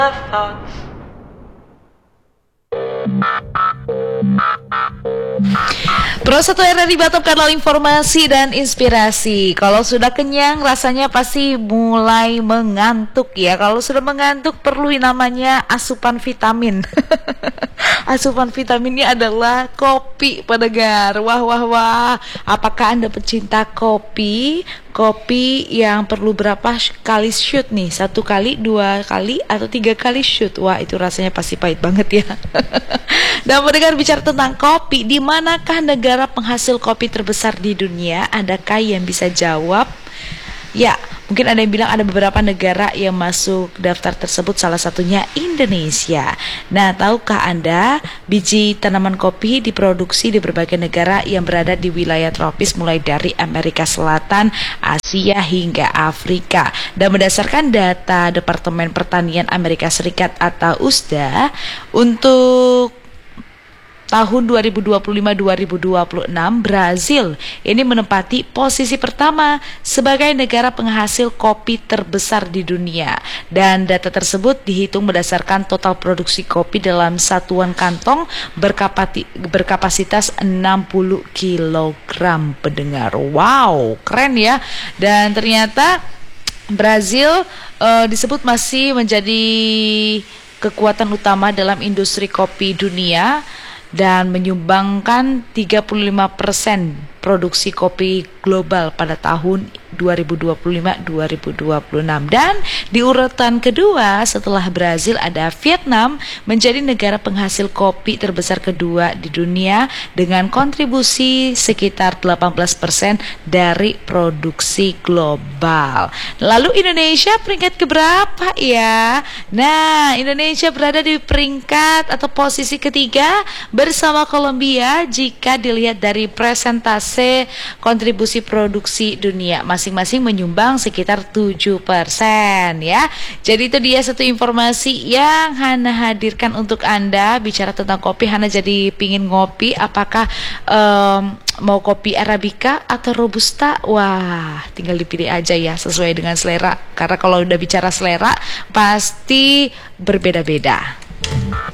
Pro 1 RRI Batam, kanal informasi dan inspirasi. Kalau sudah kenyang rasanya pasti mulai mengantuk ya. Kalau sudah mengantuk perlu namanya asupan vitamin. Asupan vitaminnya adalah kopi, pendengar. Wah wah wah. Apakah Anda pecinta kopi? Kopi yang perlu berapa kali shoot nih? 1 kali, 2 kali, atau 3 kali shoot? Wah, itu rasanya pasti pahit banget ya. Dan mendengar bicara tentang kopi, di manakah negara penghasil kopi terbesar di dunia? Adakah yang bisa jawab? Ya, mungkin ada yang bilang ada beberapa negara yang masuk daftar tersebut, salah satunya Indonesia. Nah, tahukah Anda biji tanaman kopi diproduksi di berbagai negara yang berada di wilayah tropis, mulai dari Amerika Selatan, Asia hingga Afrika. Dan berdasarkan data Departemen Pertanian Amerika Serikat atau USDA, untuk tahun 2025-2026, Brazil ini menempati posisi pertama sebagai negara penghasil kopi terbesar di dunia. Dan data tersebut dihitung berdasarkan total produksi kopi dalam satuan kantong berkapasitas 60 kg, pendengar. Wow, keren ya. Dan ternyata Brazil disebut masih menjadi kekuatan utama dalam industri kopi dunia dan menyumbangkan 35% produksi kopi global pada tahun 2025-2026. Dan di urutan kedua setelah Brazil ada Vietnam, menjadi negara penghasil kopi terbesar kedua di dunia dengan kontribusi sekitar 18% dari produksi global. Lalu Indonesia peringkat keberapa ya? Nah, Indonesia berada di peringkat atau posisi ketiga bersama Kolombia jika dilihat dari presentase kontribusi produksi dunia, masing-masing menyumbang sekitar 7% ya. Jadi itu dia satu informasi yang Hana hadirkan untuk Anda. Bicara tentang kopi, Hana jadi pingin ngopi. Apakah mau kopi Arabica atau Robusta? Wah, tinggal dipilih aja ya, sesuai dengan selera. Karena kalau udah bicara selera pasti berbeda-beda.